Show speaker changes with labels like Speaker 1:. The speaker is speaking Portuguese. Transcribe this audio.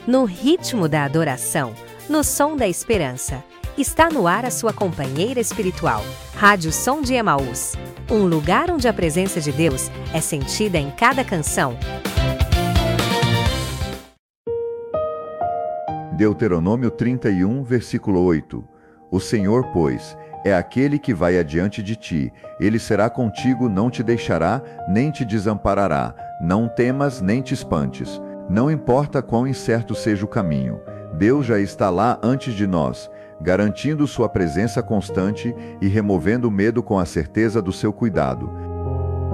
Speaker 1: no ritmo da adoração, no som da esperança. Está no ar a sua companheira espiritual, Rádio Som de Emaús, um lugar onde a presença de Deus é sentida em cada canção.
Speaker 2: Deuteronômio 31, versículo 8. O Senhor, pois, é aquele que vai adiante de ti. Ele será contigo, não te deixará, nem te desamparará. Não temas, nem te espantes. Não importa quão incerto seja o caminho. Deus já está lá antes de nós, garantindo sua presença constante e removendo o medo com a certeza do seu cuidado.